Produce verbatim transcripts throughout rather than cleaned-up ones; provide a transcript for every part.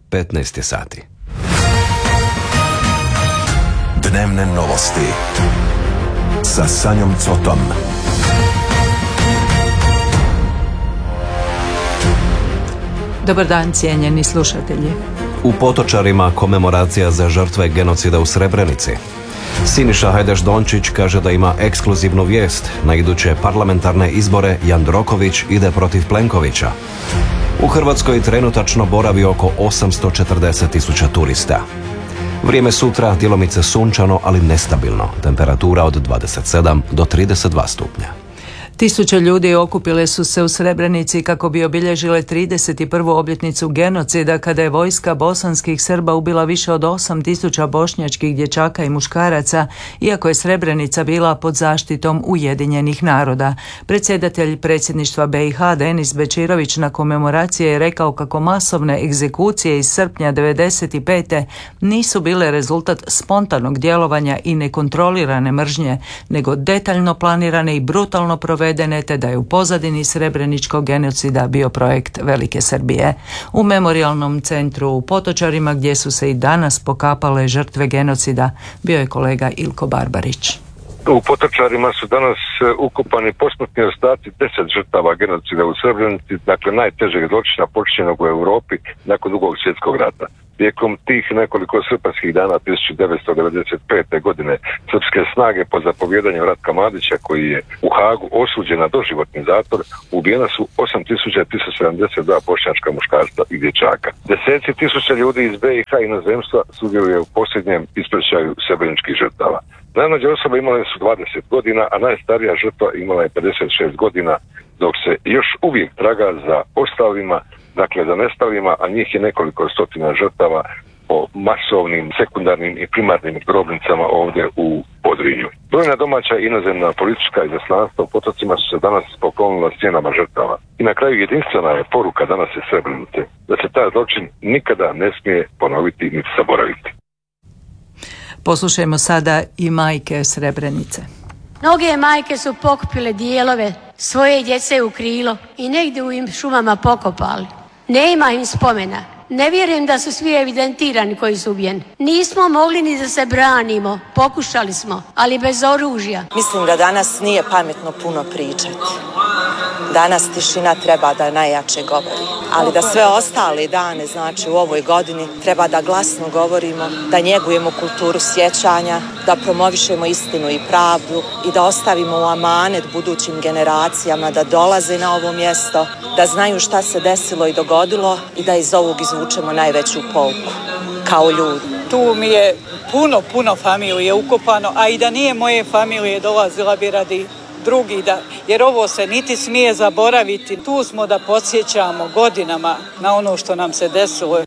petnaest je sati. Dnevne novosti sa Sanjom Cotom. Dobar dan, cijenjeni slušatelji. U Potočarima komemoracija za žrtve genocida u Srebrenici. Siniša Hajdaš Dončić kaže da ima ekskluzivnu vijest. Na iduće parlamentarne izbore Jandroković ide protiv Plenkovića. U Hrvatskoj trenutačno boravi oko osamsto četrdeset tisuća turista. Vrijeme sutra djelomice sunčano, ali nestabilno. Temperatura od dvadeset sedam do trideset dva stupnja. Tisuće ljudi okupile su se u Srebrenici kako bi obilježile trideset prvu obljetnicu genocida kada je vojska bosanskih Srba ubila više od osam tisuća bošnjačkih dječaka i muškaraca, iako je Srebrenica bila pod zaštitom Ujedinjenih naroda. Predsjedatelj predsjedništva B i H Denis Bečirović na komemoraciji je rekao kako masovne egzekucije iz srpnja devedeset pete nisu bile rezultat spontanog djelovanja i nekontrolirane mržnje, nego detaljno planirane i brutalno provedene, te da je u pozadini srebreničkog genocida bio projekt Velike Srbije. U memorijalnom centru u Potočarima, gdje su se i danas pokapale žrtve genocida, bio je kolega Ilko Barbarić. U Potočarima su danas ukopani posmrtni ostaci deset žrtava genocida u Srebrenici, dakle najtežeg zločina počinjenog u Europi nakon Drugog svjetskog rata. Tijekom tih nekoliko srpanjskih dana tisuću devetsto devedeset pete. godine srpske snage pod zapovjedanjem Ratka Mladića, koji je u Hagu osuđen na doživotni zatvor, ubijena su osam tisuća tristo sedamdeset dva bošnjačka muškarca i dječaka. Deseci tisuća ljudi iz B i H inozemstva sudjeluje u posljednjem ispraćaju srebreničkih žrtava. Najmlađe osobe imale su dvadeset godina, a najstarija žrtva imala je pedeset šest godina, dok se još uvijek traga za ostalima, dakle za nestalima, a njih je nekoliko stotina žrtava po masovnim, sekundarnim i primarnim grobnicama ovdje u Podrinju. Brojna domaća i inozemna politička izaslanstva u Potocima su se danas poklonila sjenama žrtava. I na kraju jedinstvena je poruka danas iz Srebrenice, da se taj zločin nikada ne smije ponoviti niti zaboraviti. Poslušajmo sada i majke Srebrenice. Mnoge majke su pokupile dijelove svoje djece u krilo i negdje u im šumama pokopali. Nema im spomena. Ne vjerujem da su svi evidentirani koji su ubijeni. Nismo mogli ni da se branimo. Pokušali smo, ali bez oružja. Mislim da danas nije pametno puno pričati. Danas tišina treba da najjače govori. Ali da sve ostale dane, znači u ovoj godini, treba da glasno govorimo, da njegujemo kulturu sjećanja, da promovišemo istinu i pravdu i da ostavimo u amanet budućim generacijama da dolaze na ovo mjesto, da znaju šta se desilo i dogodilo i da iz ovog izvučemo najveću pouku kao ljudi. Tu mi je puno, puno familije ukopano, a i da nije moje familije dolazila bi radi drugi, da, jer ovo se niti smije zaboraviti. Tu smo da podsjećamo godinama na ono što nam se desilo.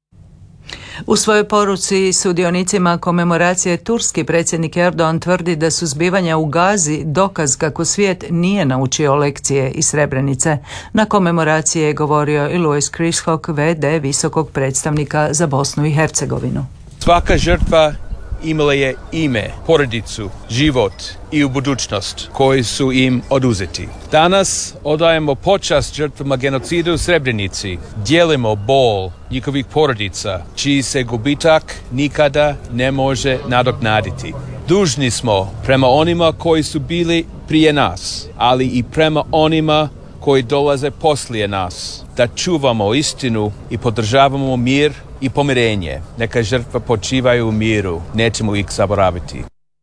U svojoj poruci sudionicima komemoracije turski predsjednik Erdogan tvrdi da su zbivanja u Gazi dokaz kako svijet nije naučio lekcije iz Srebrenice. Na komemoraciji je govorio i Louis Krishok, ve de visokog predstavnika za Bosnu i Hercegovinu. Svaka žrtva imala je ime, porodicu, život i u budućnost koji su im oduzeti. Danas odajemo počast žrtvama genocida u Srebrenici. Dijelimo bol njihovih porodica, čiji se gubitak nikada ne može nadoknaditi. Dužni smo prema onima koji su bili prije nas, ali i prema onima koji dolaze poslije nas, da čuvamo istinu i podržavamo mir i pomirenje. Neka žrtva počivaju u miru, nećemo ih zaboraviti.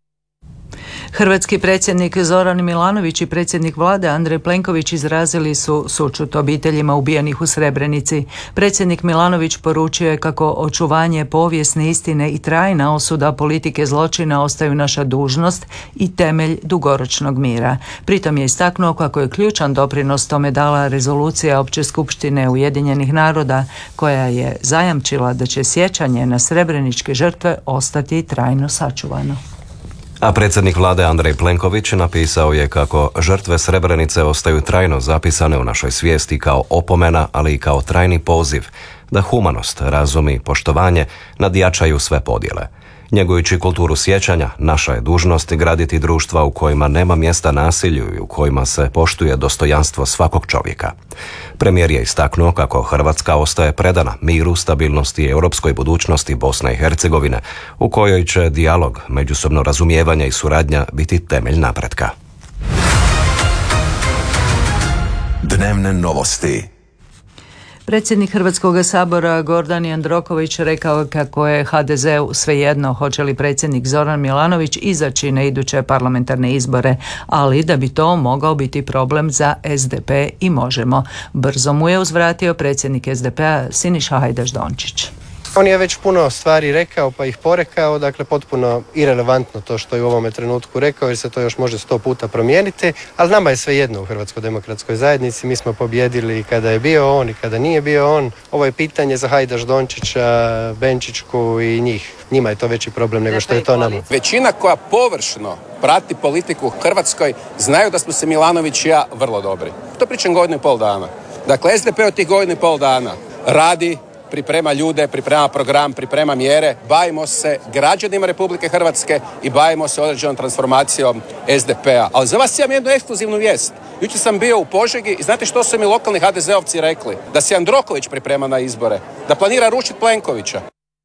Hrvatski predsjednik Zoran Milanović i predsjednik vlade Andrej Plenković izrazili su sućut obiteljima ubijenih u Srebrenici. Predsjednik Milanović poručio je kako očuvanje povijesne istine i trajna osuda politike zločina ostaju naša dužnost i temelj dugoročnog mira. Pritom je istaknuo kako je ključan doprinos tome dala rezolucija Opće skupštine Ujedinjenih naroda, koja je zajamčila da će sjećanje na srebreničke žrtve ostati trajno sačuvano. A predsjednik vlade Andrej Plenković napisao je kako žrtve Srebrenice ostaju trajno zapisane u našoj svijesti kao opomena, ali i kao trajni poziv da humanost, razum i poštovanje nadjačaju sve podjele. Njegujući kulturu sjećanja, naša je dužnost graditi društva u kojima nema mjesta nasilju i u kojima se poštuje dostojanstvo svakog čovjeka. Premijer je istaknuo kako Hrvatska ostaje predana miru, stabilnosti i europskoj budućnosti Bosne i Hercegovine, u kojoj će dijalog, međusobno razumijevanje i suradnja biti temelj napretka. Dnevne novosti. Predsjednik Hrvatskog sabora Gordan Jandroković rekao kako je ha de zeu svejedno hoće li predsjednik Zoran Milanović izaći na iduće parlamentarne izbore, ali da bi to mogao biti problem za es de pe i Možemo. Brzo mu je uzvratio predsjednik es de pe-a Siniša Hajdaš Dončić. On je već puno stvari rekao pa ih porekao, dakle potpuno irelevantno to što je u ovome trenutku rekao jer se to još može sto puta promijeniti, ali nama je svejedno u Hrvatskoj demokratskoj zajednici, mi smo pobjedili i kada je bio on i kada nije bio on. Ovo je pitanje za Hajdaš Dončića, Benčićku i njih. Njima je to veći problem nego što je to nama. Većina koja površno prati politiku u Hrvatskoj znaju da smo se Milanović i ja vrlo dobri. To pričam godinu i pol dana. Dakle, es de pe od tih godinu i pol dana radi, priprema ljude, priprema program, priprema mjere, bavimo se građanima Republike Hrvatske i bavimo se određenom transformacijom es de pe-a. Ali za vas imam jednu ekskluzivnu vijest. Jučer sam bio u Požegi i znate što su mi lokalni ha de zeovci rekli? Da se Jandroković priprema na izbore, da planira rušiti Plenkovića.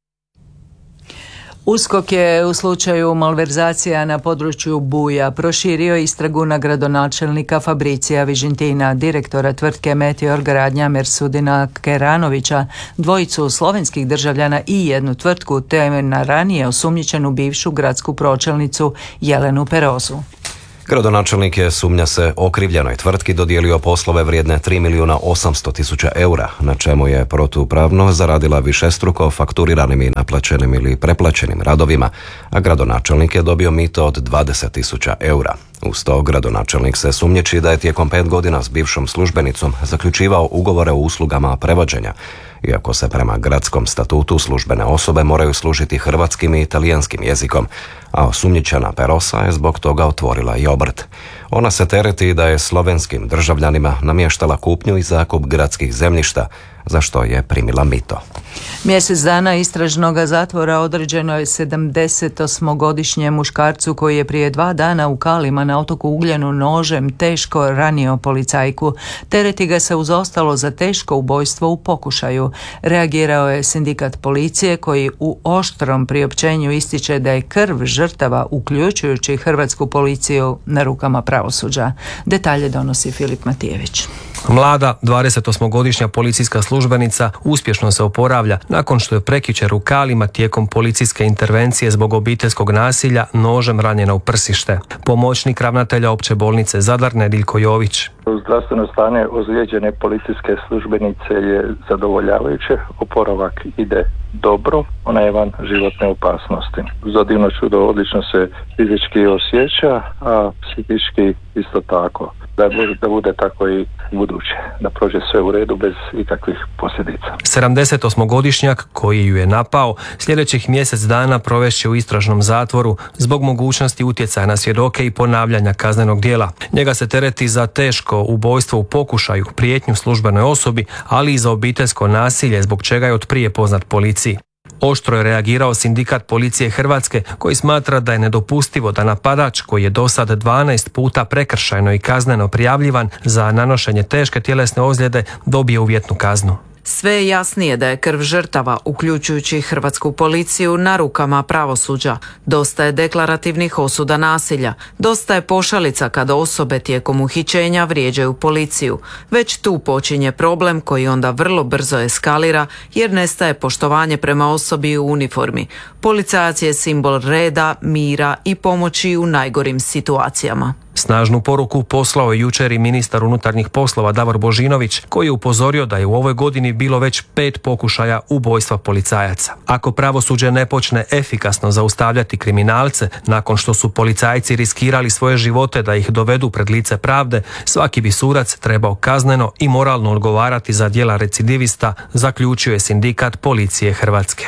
USKOK je u slučaju malverzacija na području Buja proširio istragu na gradonačelnika Fabricija Vižintina, direktora tvrtke Meteor Gradnja Mersudina Keranovića, dvojicu slovenskih državljana i jednu tvrtku, te na ranije osumnjičenu bivšu gradsku pročelnicu Jelenu Perozu. Gradonačelnik je, sumnja se, okrivljenoj tvrtki dodijelio poslove vrijedne tri milijuna osamsto tisuća eura, na čemu je protupravno zaradila višestruko fakturiranim i naplaćenim ili preplaćenim radovima, a gradonačelnik je dobio mito od dvadeset tisuća eura. Uz to gradonačelnik se sumnjiči da je tijekom pet godina s bivšom službenicom zaključivao ugovore o uslugama prevođenja, iako se prema gradskom statutu službene osobe moraju služiti hrvatskim i italijanskim jezikom, a osumnjičena Perosa je zbog toga otvorila i obrt. Ona se tereti da je slovenskim državljanima namještala kupnju i zakup gradskih zemljišta, za što je primila mito. Mjesec dana istražnog zatvora određeno je sedamdesetosmogodišnjem muškarcu koji je prije dva dana u Kalima na otoku Ugljenu nožem teško ranio policajku. Tereti ga se uz ostalo za teško ubojstvo u pokušaju. Reagirao je sindikat policije koji u oštrom priopćenju ističe da je krv žrtava, uključujući hrvatsku policiju, na rukama pravosuđa. Detalje donosi Filip Matijević. Mlada, dvadesetosmogodišnja policijska službenica uspješno se oporavlja nakon što je prekjučer u Kalima tijekom policijske intervencije zbog obiteljskog nasilja nožem ranjena u prsište. Pomoćnik ravnatelja opće bolnice Zadar Nediljko Jović. Zdravstveno stanje ozlijeđene policijske službenice je zadovoljavajuće, oporavak ide dobro, ona je van životne opasnosti. Za divno čudo odlično se fizički osjeća, a psihički isto tako. Da bude, da bude tako i buduće, da prođe sve u redu bez ikakvih posljedica. sedamdesetosmogodišnjak koji ju je napao sljedećih mjesec dana provešće u istražnom zatvoru zbog mogućnosti utjecaja na svjedoke i ponavljanja kaznenog djela. Njega se tereti za teško ubojstvo u pokušaju, prijetnju službenoj osobi, ali i za obiteljsko nasilje, zbog čega je otprije poznat policiji. Oštro je reagirao sindikat policije Hrvatske koji smatra da je nedopustivo da napadač koji je do sad dvanaest puta prekršajno i kazneno prijavljivan za nanošenje teške tjelesne ozljede dobije uvjetnu kaznu. Sve je jasnije da je krv žrtava, uključujući hrvatsku policiju, na rukama pravosuđa. Dosta je deklarativnih osuda nasilja. Dosta je pošalica kada osobe tijekom uhićenja vrijeđaju policiju. Već tu počinje problem koji onda vrlo brzo eskalira jer nestaje poštovanje prema osobi u uniformi. Policajac je simbol reda, mira i pomoći u najgorim situacijama. Snažnu poruku poslao je jučer i ministar unutarnjih poslova Davor Božinović, koji je upozorio da je u ovoj godini bilo već pet pokušaja ubojstva policajaca. Ako pravosuđe ne počne efikasno zaustavljati kriminalce nakon što su policajci riskirali svoje živote da ih dovedu pred lice pravde, svaki bi sudac trebao kazneno i moralno odgovarati za djela recidivista, zaključio je sindikat policije Hrvatske.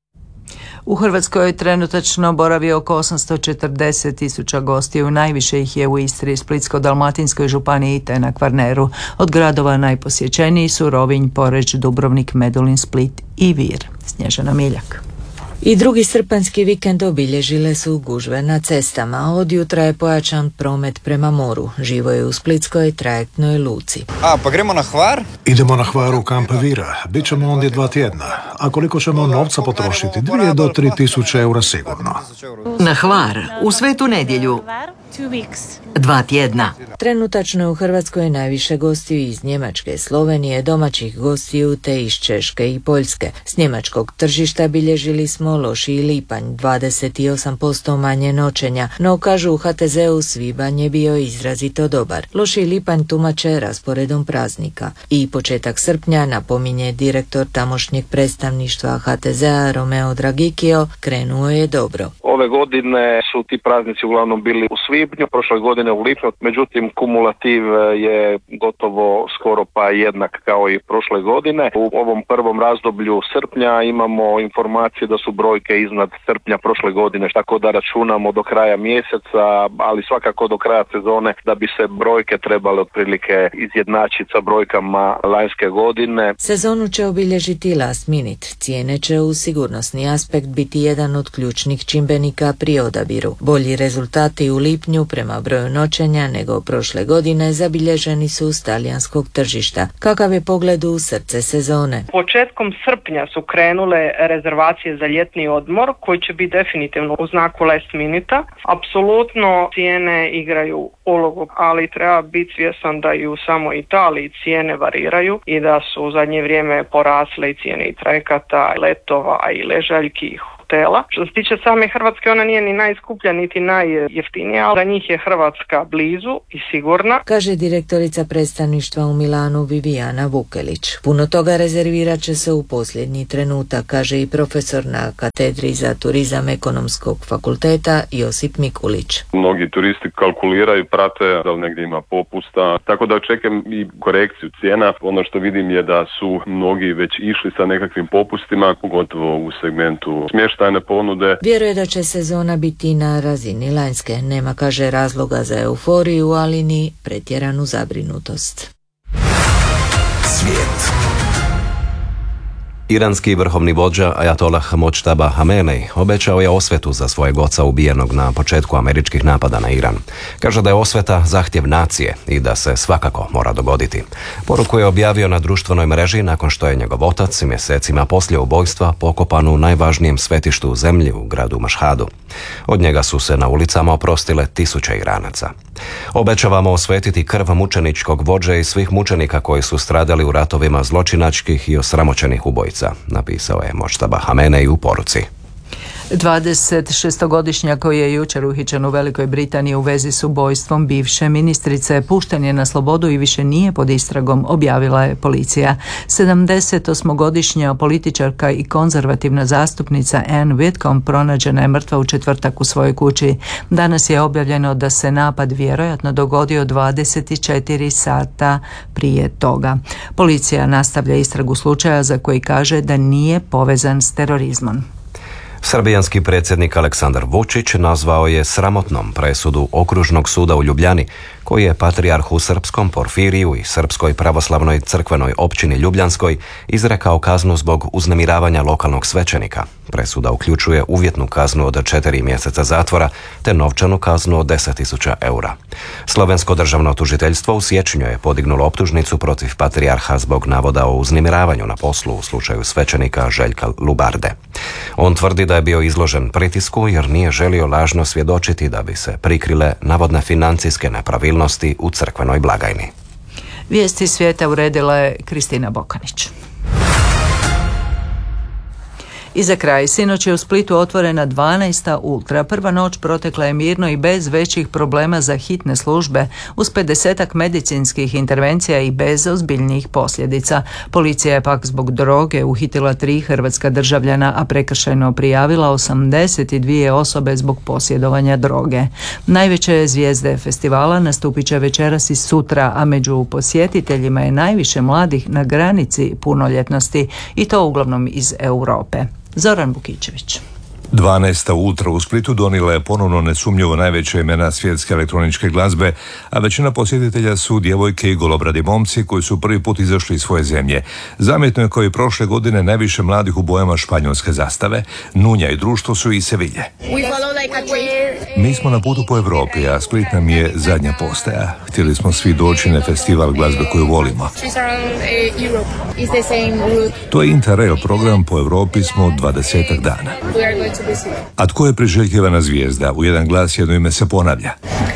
U Hrvatskoj trenutačno boravi oko osamsto četrdeset tisuća gostiju, najviše ih je u Istri, Splitsko-dalmatinskoj županiji te na Kvarneru. Od gradova najposjećeniji su Rovinj, Poreč, Dubrovnik, Medulin, Split i Vir. Snježana Miljak. I drugi srpanjski vikend obilježile su gužve na cestama. Od jutra je pojačan promet prema moru. Živo je u splitskoj trajektnoj luci. A, pa gremo na Hvar? Idemo na Hvar u Kamp Vira. Bićemo ondje dva tjedna. A koliko ćemo novca potrošiti? Dvije do tri tisuće eura sigurno. Na Hvar, u Svetu nedjelju. Dva tjedna. Trenutačno u Hrvatskoj najviše gostiju iz Njemačke, Slovenije, domaćih gostiju te iz Češke i Poljske. S njemačkog tržišta bilježili smo lošiji lipanj, dvadeset osam posto manje noćenja, no kažu u H T Z-u svibanj je bio izrazito dobar. Lošiji lipanj tumače rasporedom praznika. I početak srpnja, napominje direktor tamošnjeg predstavništva H T Z-a Romeo Dragikio, krenuo je dobro. Ove godine su ti praznici uglavnom bili u svibnju, prošle godine u lipnju, međutim kumulativ je gotovo skoro pa jednak kao i prošle godine. U ovom prvom razdoblju srpnja imamo informacije da su brojke iznad srpnja prošle godine, tako da računamo do kraja mjeseca, ali svakako do kraja sezone da bi se brojke trebale otprilike izjednačiti sa brojkama lanjske godine. Sezonu će obilježiti last minute. Cijene će u sigurnosni aspekt biti jedan od ključnih čimbenika pri odabiru. Bolji rezultati u lipnju prema broju noćenja nego prošle godine zabilježeni su s talijanskog tržišta. Kakav je pogled u srce sezone? Početkom srpnja su krenule rezervacije za ljetni odmor koji će biti definitivno u znaku last minuta. Apsolutno cijene igraju ulogu, ali treba biti svjestan da i u samoj Italiji cijene variraju i da su u zadnje vrijeme porasle i cijene i trajekata, letova i ležaljki i hotela. Što se tiče same Hrvatske, ona nije ni najskuplja niti najjeftinija, ali za njih je Hrvatska blizu i sigurna, kaže direktorica predstavništva u Milanu Vivijana Vukelić. Puno toga rezervirat će se u posljednji trenutak, kaže i profesor na katedri za turizam Ekonomskog fakulteta Josip Mikulić. Mnogi turisti kalkuliraju, prate da li negdje ima popusta, tako da očekujem i korekciju cijena. Ono što vidim je da su mnogi već išli sa nekakvim popustima, pogotovo u segmentu smještajne ponude. Vjeruje da će sezona biti na razini lanjske. Nema, kaže, razloga za euforiju, ali ni pretjeranu zabrinutost. Svijet. Iranski vrhovni vođa Ajatolah Močtaba Hamenej obećao je osvetu za svojeg oca ubijenog na početku američkih napada na Iran. Kaže da je osveta zahtjev nacije i da se svakako mora dogoditi. Poruku je objavio na društvenoj mreži nakon što je njegov otac mjesecima poslije ubojstva pokopan u najvažnijem svetištu u zemlji u gradu Mašhadu. Od njega su se na ulicama oprostile tisuće Iranaca. Obećavamo osvetiti krv mučeničkog vođe i svih mučenika koji su stradali u ratovima zločinačkih i osramoćenih ubojica, napisao je Močtaba Hamenej u poruci. dvadesetšestogodišnjak koji je jučer uhićen u Velikoj Britaniji u vezi s ubojstvom bivše ministrice pušten je na slobodu i više nije pod istragom, objavila je policija. sedamdesetosmogodišnja političarka i konzervativna zastupnica Anne Whitcomb pronađena je mrtva u četvrtak u svojoj kući. Danas je objavljeno da se napad vjerojatno dogodio dvadeset četiri sata prije toga. Policija nastavlja istragu slučaja za koji kaže da nije povezan s terorizmom. Srbijanski predsjednik Aleksandar Vučić nazvao je sramotnom presudu Okružnog suda u Ljubljani, koji je patrijarhu srpskom Porfiriju i Srpskoj pravoslavnoj crkvenoj općini Ljubljanskoj izrekao kaznu zbog uznemiravanja lokalnog svećenika. Presuda uključuje uvjetnu kaznu od četiri mjeseca zatvora te novčanu kaznu od deset tisuća eura. Slovensko državno tužiteljstvo u siječnju je podignulo optužnicu protiv patrijarha zbog navoda o uznemiravanju na poslu u slučaju svećenika Željka Lubarde. On tvrdi da je bio izložen pritisku jer nije želio lažno svjedočiti da bi se prikrile navodne financijske nepravilnosti u crkvenoj blagajni. Vijesti svijeta uredila je Kristina Bokanić. I za kraj, sinoć je u Splitu otvorena dvanaesta ultra. Prva noć protekla je mirno i bez većih problema za hitne službe, uz pedesetak medicinskih intervencija i bez ozbiljnijih posljedica. Policija je pak zbog droge uhitila tri hrvatska državljana, a prekršajno prijavila osamdeset dvije osobe zbog posjedovanja droge. Najveće zvijezde festivala nastupit će večeras i sutra, a među posjetiteljima je najviše mladih na granici punoljetnosti, i to uglavnom iz Europe. Zoran Bukičević. dvanaesta Ultra u Splitu donijela je ponovno nesumnjivo najveće imena svjetske elektroničke glazbe, a većina posjetitelja su djevojke i golobradi momci koji su prvi put izašli iz svoje zemlje. Zamjetno je kao i prošle godine najviše mladih u bojama španjolske zastave. Nunja i društvo su iz Sevilje. Mi smo na putu po Europi, a Split nam je zadnja postaja. Htjeli smo svi doći na festival glazbe koju volimo. To je Interrail program, po Europi smo dvadesetak dana. A tko je priželjkivana zvijezda? U jedan glas jedno ime se ponavlja.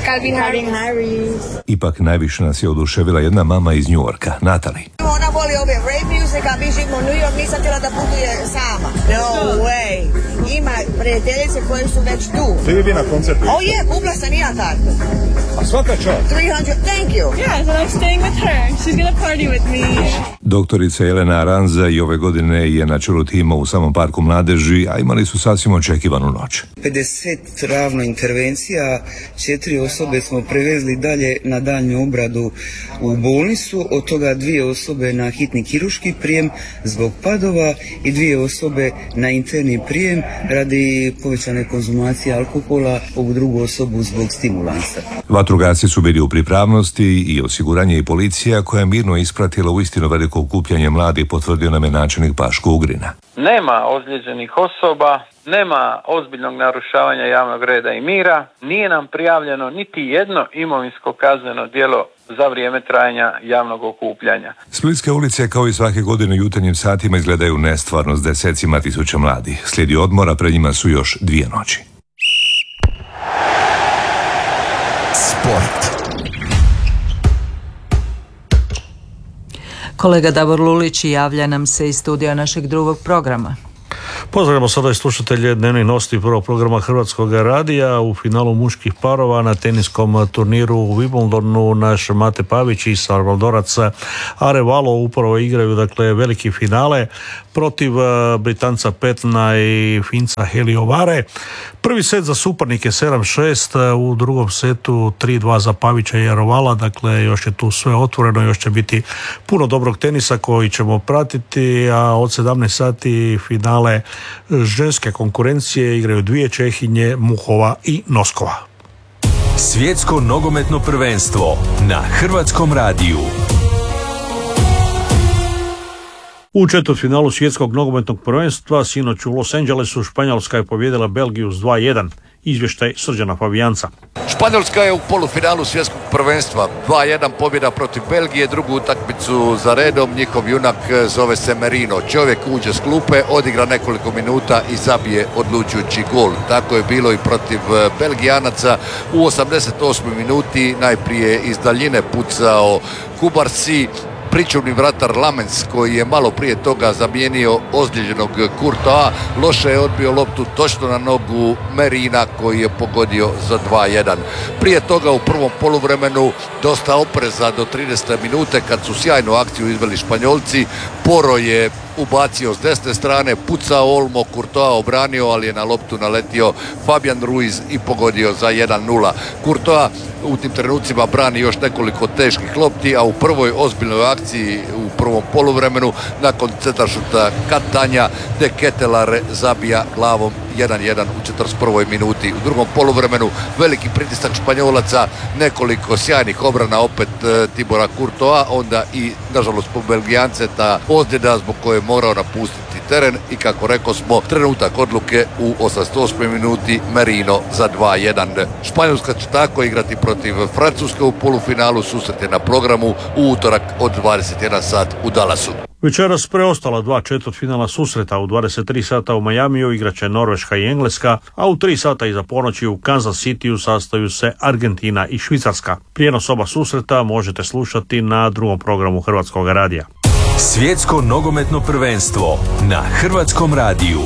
Ipak najviše nas je oduševila jedna mama iz New Yorka, Natalie. Ona voli ove rave music, a mi živimo u New York, nisam htjela da putuje sama. No way. Ima prijateljice koje su već tu. Ti bi na koncertu? Oh yeah, kupila sam i ja kartu. A svaka čast. tristo, thank you. Yeah, so I'm staying with her. She's gonna party with me. Doktorica Elena Aranza i ove godine je na čelu tima u samom parku mladeži, a imali su sasvim očekivanu noć. pedeset ravno intervencija, četiri osobe smo prevezli dalje na daljnju obradu u bolnicu, od toga dvije osobe na hitni kirurški prijem zbog padova i dvije osobe na interni prijem radi povećane konzumacije alkohola, ovu drugu osobu zbog stimulansa. Vatrogasci su bili u pripravnosti i osiguranje i policija koja je mirno ispratila uistinu veliko okupljanje mladih, potvrdio nam je načelnik Paško Ugrina. Nema ozlijeđenih osoba, nema ozbiljnog narušavanja javnog reda i mira, nije nam prijavljeno niti jedno imovinsko kazneno djelo za vrijeme trajanja javnog okupljanja. Splitske ulice kao i svake godine u jutarnjim satima izgledaju nestvarno s desecima tisuća mladih. Slijedi odmora, pred njima su još dvije noći. Sport. Kolega Davor Lulić javlja nam se iz studija našeg drugog programa. Pozdravljamo sada i slušatelje dnevnih novosti prvog programa Hrvatskog radija. U finalu muških parova na teniskom turniru u Wimbledonu naš Mate Pavić i Salvadorac Arevalo upravo igraju dakle veliki finale protiv Britanca Petna i Finca Heliovare. Prvi set za suparnike sedam šest, u drugom setu tri dva za Pavića i Arevala, dakle još je tu sve otvoreno, još će biti puno dobrog tenisa koji ćemo pratiti, a od sedamnaest sati finale ženske konkurencije igraju dvije Čehinje, Muhova i Noskova. Svjetsko nogometno prvenstvo na Hrvatskom radiju. U četvrtfinalu svjetskog nogometnog prvenstva sinoć u Los Angelesu Španjolska je pobijedila Belgiju s dva jedan. Izvještaj Srđana Fabijanca. Španjolska je u polufinalu svjetskog prvenstva. dva jedan pobjeda protiv Belgije, drugu utakmicu za redom. Njihov junak zove se Merino. Čovjek uđe s klupe, odigra nekoliko minuta i zabije odlučujući gol. Tako je bilo i protiv Belgijanaca. U osamdeset osmoj minuti najprije iz daljine pucao Kubarsi. Pričuvni vratar Lamens koji je malo prije toga zamijenio ozlijeđenog Courtois, loše je odbio loptu točno na nogu Merina koji je pogodio za dva jedan. Prije toga u prvom poluvremenu dosta opreza do tridesete minute kad su sjajnu akciju izveli Španjolci. Poro je ubacio s desne strane, pucao Olmo, Courtois obranio, ali je na loptu naletio Fabian Ruiz i pogodio za jedan nula. Courtois u tim trenucima brani još nekoliko teških lopti, a u prvoj ozbiljnoj akciji u prvom poluvremenu nakon centaršuta Katanja De Ketelare zabija glavom jedan jedan u četrdeset prvoj minuti. U drugom poluvremenu veliki pritisak Španjolaca, nekoliko sjajnih obrana opet e, Tibora Courtois, onda i nažalost po Belgijance ta ozljeda zbog koje je morao napustiti teren i kako rekao smo trenutak odluke u osamdeset osmoj minuti Merino za dva jedan. Španjolska će tako igrati protiv Francuske u polufinalu, susret je na programu u utorak od dvadeset jedan sat u Dallasu. Večeras preostala dva četvrtfinala susreta. U dvadeset tri sata u Majamiju igraće Norveška i Engleska, a u tri sata iza ponoći u Kansas Cityu sastaju se Argentina i Švicarska. Prijenos oba susreta možete slušati na drugom programu Hrvatskog radija. Svjetsko nogometno prvenstvo na Hrvatskom radiju.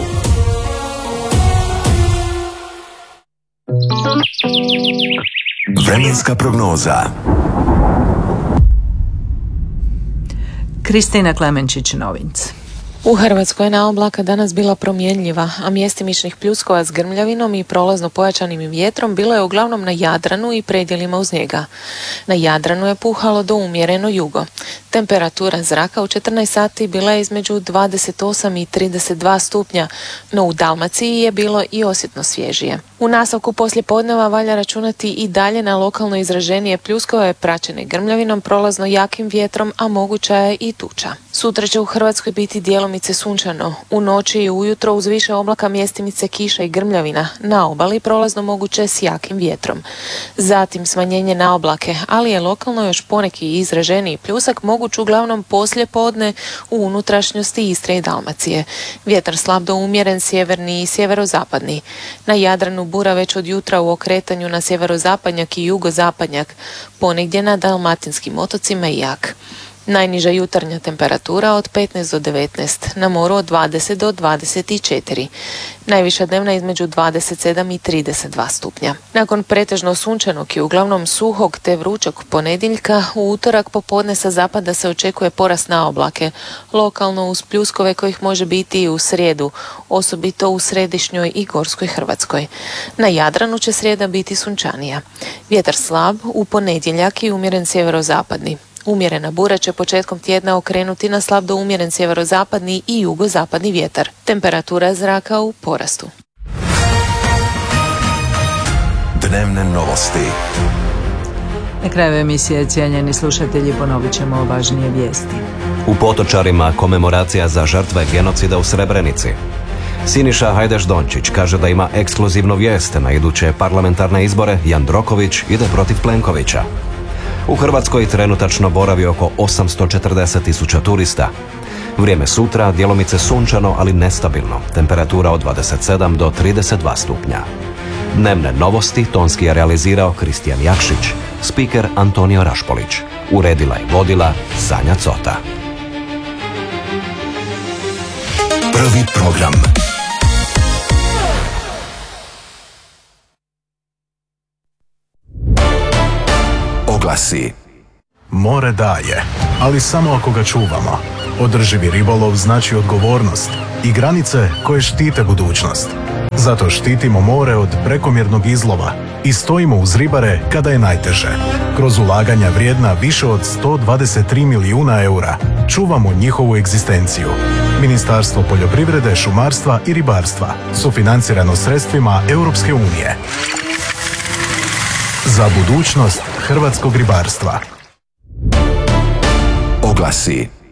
Vremenska prognoza. Kristina Klemenčić, Novinci. U Hrvatskoj je naoblaka danas bila promjenljiva, a mjestimičnih pljuskova s grmljavinom i prolazno pojačanim vjetrom bilo je uglavnom na Jadranu i predjelima uz njega. Na Jadranu je puhalo do umjereno jugo. Temperatura zraka u četrnaest sati bila je između dvadeset osam i trideset dva stupnja, no u Dalmaciji je bilo i osjetno svježije. U nastavku poslijepodneva valja računati i dalje na lokalno izraženije pljuskove praćene grmljavinom, prolazno jakim vjetrom, a moguća je i tuča. Sutra će u Hrvatskoj biti djelomice sunčano. U noći i ujutro uz više oblaka mjestimice kiša i grmljavina. Na obali prolazno moguće s jakim vjetrom. Zatim smanjenje na oblake, ali je lokalno još poneki izraženiji pljusak moguć uglavnom poslije podne u unutrašnjosti Istre i Dalmacije. Vjetar slab do umjeren, sjeverni i sjeverozapadni. Na Jadranu bura već od jutra u okretanju na sjeverozapadnjak i jugozapadnjak, ponegdje na dalmatinskim otocima i jak. Najniža jutarnja temperatura od petnaest do devetnaest, na moru od dvadeset do dvadeset četiri. Najviša dnevna između dvadeset sedam i trideset dva stupnja. Nakon pretežno sunčanog i uglavnom suhog te vrućog ponedjeljka, u utorak popodne sa zapada se očekuje porast na oblake, lokalno uz pljuskove kojih može biti i u srijedu, osobito u središnjoj i gorskoj Hrvatskoj. Na Jadranu će srijeda biti sunčanija. Vjetar slab, u ponedjeljak i umjeren sjeverozapadni. Umjerena bura će početkom tjedna okrenuti na slab do umjeren sjeverozapadni i jugozapadni vjetar. Temperatura zraka u porastu. Dnevne novosti. Na kraju emisije, cijenjeni slušatelji, ponovit ćemo važnije vijesti. U Potočarima komemoracija za žrtve genocida u Srebrenici. Siniša Hajdaš-Dončić kaže da ima ekskluzivnu vijest na iduće parlamentarne izbore. Jandroković ide protiv Plenkovića. U Hrvatskoj trenutačno boravi oko osamsto četrdeset tisuća turista. Vrijeme sutra djelomice sunčano, ali nestabilno. Temperatura od dvadeset sedam do trideset dva stupnja. Dnevne novosti tonski je realizirao Kristijan Jakšić, spiker Antonio Rašpolić. Uredila i vodila Sanja Cota. Prvi program. Oglasi. More daje, ali samo ako ga čuvamo. Održivi ribolov znači odgovornost i granice koje štite budućnost. Zato štitimo more od prekomjernog izlova i stojimo uz ribare kada je najteže. Kroz ulaganja vrijedna više od sto dvadeset tri milijuna eura čuvamo njihovu egzistenciju. Ministarstvo poljoprivrede, šumarstva i ribarstva, sufinancirano sredstvima Europske unije. Za budućnost hrvatskog ribarstva. Oglasi.